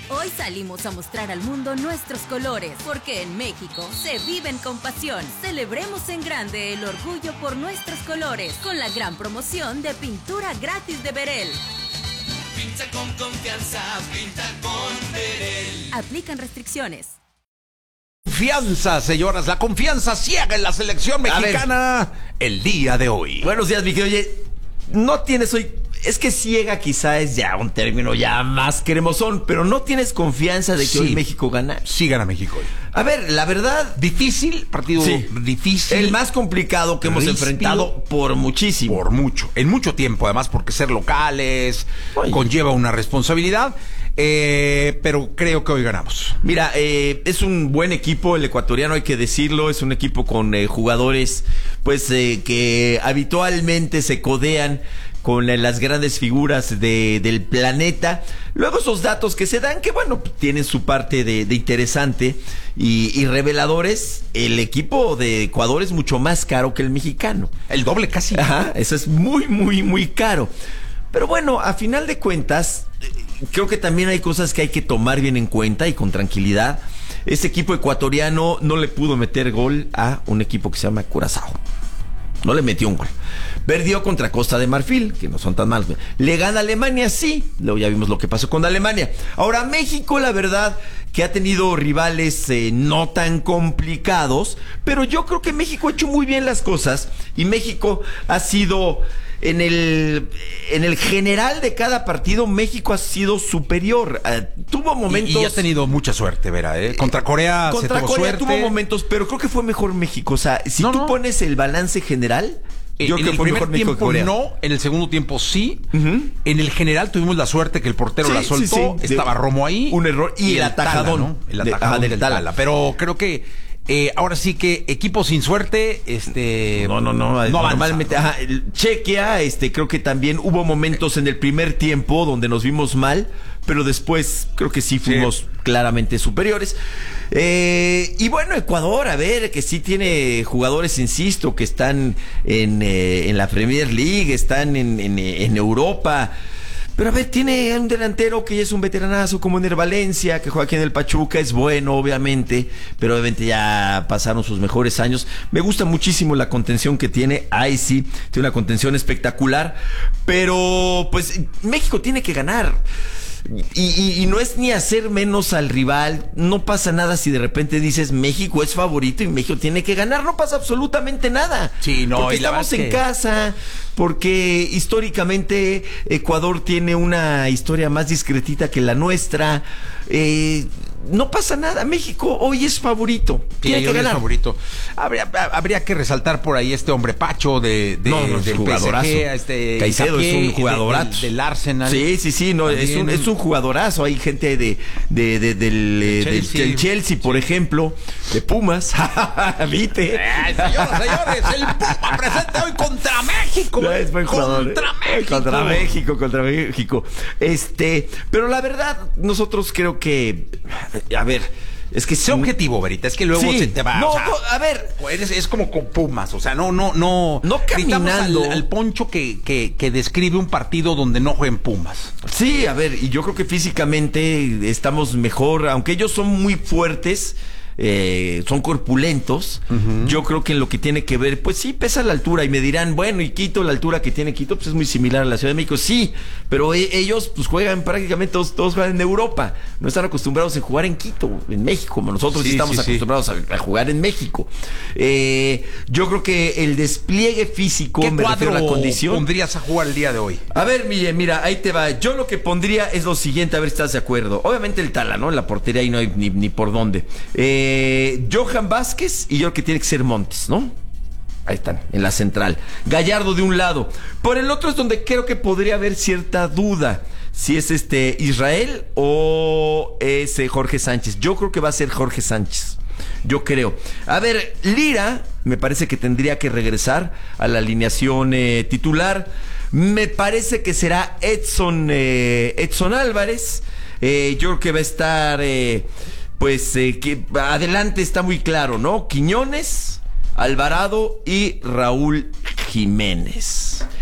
Hoy salimos a mostrar al mundo nuestros colores, porque en México se viven con pasión. Celebremos en grande el orgullo por nuestros colores, con la gran promoción de pintura gratis de Berel. Pinta con confianza, pinta con Berel. Aplican restricciones. Confianza, señoras, la confianza ciega en la selección mexicana el día de hoy. Buenos días, Vicky. Oye, no tienes hoy... Es que ciega quizá es ya un término ya más cremosón, pero no tienes confianza de que hoy México gana. Sí gana México hoy. A ver, la verdad... Difícil, partido difícil. El más complicado que hemos enfrentado por muchísimo. Por mucho, en mucho tiempo, además, porque ser locales conlleva una responsabilidad. Pero creo que hoy ganamos. Mira, es un buen equipo el ecuatoriano, hay que decirlo. Es un equipo con jugadores pues que habitualmente se codean con las grandes figuras del planeta. Luego esos datos que se dan, que bueno, tienen su parte de interesante y reveladores. El equipo de Ecuador es mucho más caro que el mexicano. El doble casi. Ajá, eso es muy, muy, muy caro. Pero bueno, a final de cuentas, creo que también hay cosas que hay que tomar bien en cuenta y con tranquilidad. Este equipo ecuatoriano no le pudo meter gol a un equipo que se llama Curazao. No le metió un gol. Perdió contra Costa de Marfil, que no son tan malos. Le gana a Alemania, sí. Luego ya vimos lo que pasó con Alemania. Ahora, México, la verdad, que ha tenido rivales no tan complicados, pero yo creo que México ha hecho muy bien las cosas. Y México ha sido... En el general de cada partido, México ha sido superior. Tuvo momentos... Y ha tenido mucha suerte, Vera, ¿eh? Contra Corea se tuvo suerte. Tuvo momentos, pero creo que fue mejor México. O sea, si tú pones el balance general... Yo creo que fue mejor México que Corea. No, en el segundo tiempo sí. En el general tuvimos la suerte que el portero la soltó. Estaba Romo ahí. Un error. Y el atajadón, ¿no? El atajadón del Tala. Pero creo que... ahora sí que equipo sin suerte, no normalmente, Chequia, creo que también hubo momentos en el primer tiempo donde nos vimos mal, pero después creo que sí fuimos claramente superiores. Y bueno, Ecuador, a ver, que sí tiene jugadores, insisto, que están en la Premier League, están en Europa. Pero a ver, tiene un delantero que ya es un veteranazo como Ener Valencia, que juega aquí en el Pachuca, es bueno, obviamente, pero obviamente ya pasaron sus mejores años. Me gusta muchísimo la contención que tiene, ahí sí, tiene una contención espectacular, pero pues México tiene que ganar. Y no es ni hacer menos al rival. No pasa nada si de repente dices México es favorito y México tiene que ganar. No pasa absolutamente nada. Sí, no, porque estamos en casa, porque históricamente Ecuador tiene una historia más discretita que la nuestra. No pasa nada. México hoy es favorito. Tiene que ganar. Es favorito. Habría que resaltar por ahí este hombre Pacho del jugadorazo. PSG, Caicedo Isaqué, es un jugadorazo. Del Arsenal. Sí, no, es un jugadorazo. Hay gente del Chelsea, por ejemplo, de Pumas. ¿Viste? Señores, el Puma presente hoy contra México. No, es buen jugador, contra México. Pero la verdad, nosotros creo que... A ver, es que sé objetivo, Verita, es que luego se te va. No, o sea, a ver, es como con Pumas, o sea, no caminando al Poncho que describe un partido donde no jueguen Pumas. Sí, a ver, y yo creo que físicamente estamos mejor, aunque ellos son muy fuertes. Son corpulentos. Yo creo que en lo que tiene que ver, pues sí, pesa la altura. Y me dirán, bueno, y Quito, la altura que tiene Quito, pues es muy similar a la Ciudad de México. Sí, pero ellos pues juegan prácticamente, todos juegan en Europa. No están acostumbrados a jugar en Quito, en México, como nosotros sí estamos acostumbrados a jugar en México. Yo creo que el despliegue físico, ¿qué me refiero a la condición, pondrías a jugar el día de hoy? A ver, mira, ahí te va. Yo lo que pondría es lo siguiente, a ver si estás de acuerdo. Obviamente el Tala, ¿no? En la portería ahí no hay ni por dónde. Johan Vázquez y yo creo que tiene que ser Montes, ¿no? Ahí están, en la central. Gallardo de un lado. Por el otro es donde creo que podría haber cierta duda. Si es Israel o es Jorge Sánchez. Yo creo que va a ser Jorge Sánchez. Yo creo. A ver, Lira me parece que tendría que regresar a la alineación titular. Me parece que será Edson Álvarez. Yo creo que va a estar... que adelante está muy claro, ¿no? Quiñones, Alvarado y Raúl Jiménez.